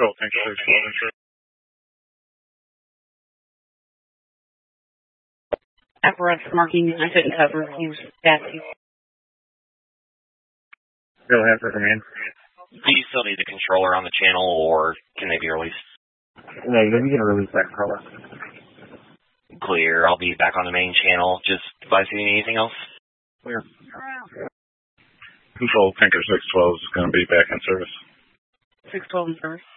Control Tanker 612. Apparatus marking, I couldn't cover. He was staffing. Go ahead for command. Do you still need the controller on the channel, or can they be released? Yeah, you can release that controller. Clear. I'll be back on the main channel. Just if I see anything else. Clear. Control Tanker 612 is going to be back in service. 612 in service.